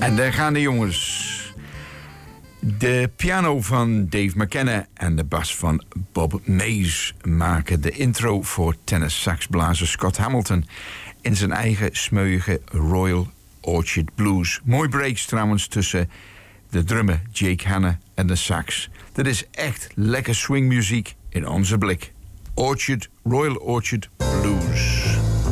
En daar gaan de jongens. De piano van Dave McKenna en de bas van Bob Mays maken de intro voor tennissaxblazer Scott Hamilton in zijn eigen smeuïge Royal Orchard Blues. Mooi breaks trouwens tussen de drummer Jake Hanna en de sax. Dit is echt lekker swingmuziek in onze blik. Royal Orchard Blues.